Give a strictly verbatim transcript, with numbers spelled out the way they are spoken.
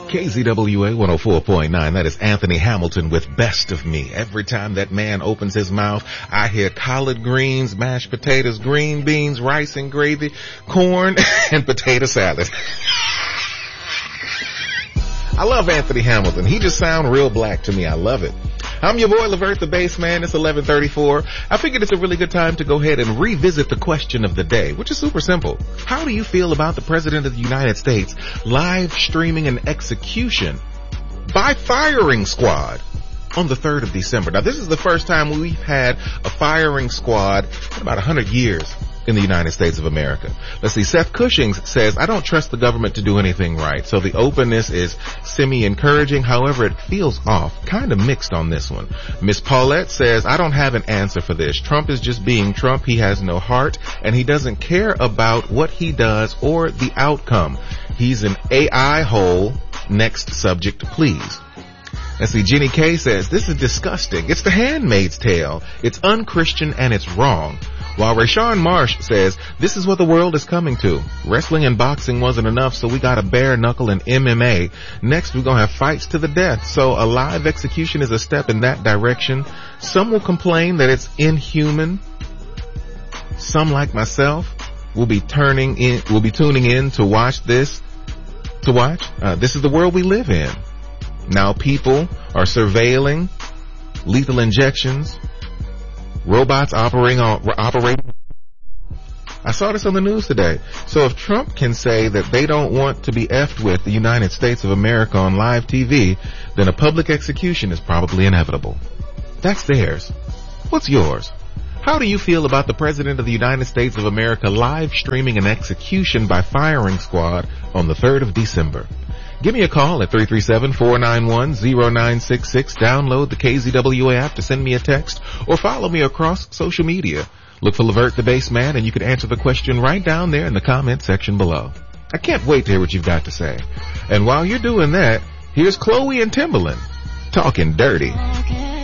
K Z W A one oh four point nine. That is Anthony Hamilton with Best of Me. Every time that man opens his mouth, I hear collard greens, mashed potatoes, green beans, rice and gravy, corn, and potato salad. I love Anthony Hamilton. He just sounds real black to me. I love it. I'm your boy, Levert the Bass Man. It's eleven thirty-four. I figured it's a really good time to go ahead and revisit the question of the day, which is super simple. How do you feel about the President of the United States live streaming an execution by firing squad on the third of December? Now, this is the first time we've had a firing squad in about one hundred years in the United States of America. Let's see. Seth Cushings says, I don't trust the government to do anything right. So the openness is semi-encouraging. However, it feels off. Kind of mixed on this one. Miss Paulette says, I don't have an answer for this. Trump is just being Trump. He has no heart and he doesn't care about what he does or the outcome. He's an A I hole. Next subject, please. Let's see. Jenny K says, this is disgusting. It's the Handmaid's Tale. It's unchristian and it's wrong. While Rashawn Marsh says, this is what the world is coming to. Wrestling and boxing wasn't enough, so we got a bare knuckle and M M A. Next, we're going to have fights to the death. So a live execution is a step in that direction. Some will complain that it's inhuman. Some, like myself, will be turning in, will be tuning in to watch this, to watch. Uh, this is the world we live in. Now people are surveilling lethal injections. Robots operating on, operating. I saw this on the news today. So if Trump can say that they don't want to be effed with the United States of America on live T V, then a public execution is probably inevitable. That's theirs. What's yours? How do you feel about the President of the United States of America live streaming an execution by firing squad on the third of December? Give me a call at three three seven, four nine one, zero nine six six. Download the K Z W A app to send me a text or follow me across social media. Look for Levert the Bass Man and you can answer the question right down there in the comment section below. I can't wait to hear what you've got to say. And while you're doing that, here's Chloe and Timbaland talking dirty.